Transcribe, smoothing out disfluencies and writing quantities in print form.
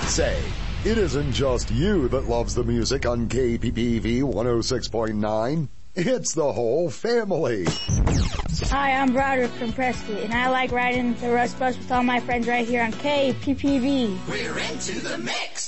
Say, it isn't just you that loves the music on KPPV 106.9. It's the whole family. Hi, I'm Broderick from Prescott, and I like riding the Rust Bus with all my friends right here on KPPV. We're into the mix.